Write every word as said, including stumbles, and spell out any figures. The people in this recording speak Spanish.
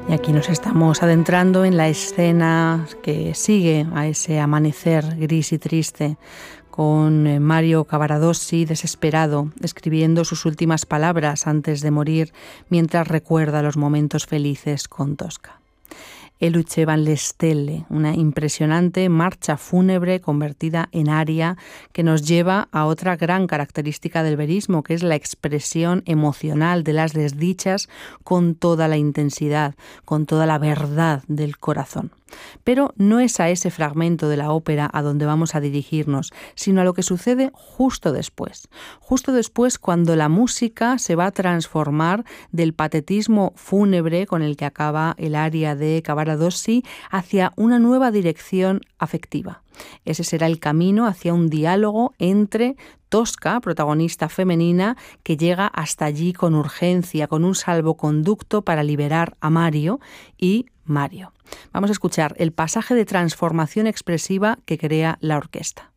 Y aquí nos estamos adentrando en la escena que sigue a ese amanecer gris y triste, con Mario Cavaradossi desesperado, escribiendo sus últimas palabras antes de morir, mientras recuerda los momentos felices con Tosca. E Luce van le stelle, una impresionante marcha fúnebre convertida en aria que nos lleva a otra gran característica del verismo, que es la expresión emocional de las desdichas con toda la intensidad, con toda la verdad del corazón. Pero no es a ese fragmento de la ópera a donde vamos a dirigirnos, sino a lo que sucede justo después. Justo después, cuando la música se va a transformar del patetismo fúnebre con el que acaba el aria de Cavaradossi hacia una nueva dirección afectiva. Ese será el camino hacia un diálogo entre Tosca, protagonista femenina, que llega hasta allí con urgencia, con un salvoconducto para liberar a Mario, y Mario. Vamos a escuchar el pasaje de transformación expresiva que crea la orquesta.